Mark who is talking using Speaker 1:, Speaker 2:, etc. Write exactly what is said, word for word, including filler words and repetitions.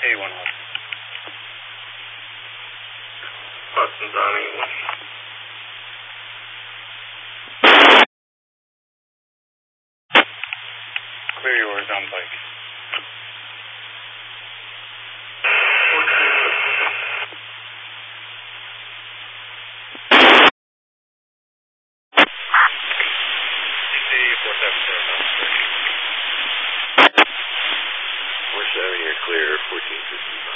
Speaker 1: eighty-one hold.
Speaker 2: Boston's on eighty-one.
Speaker 1: Clear yours on bike. four seven zero,
Speaker 2: four seven, you're clear, fourteen fifty-five.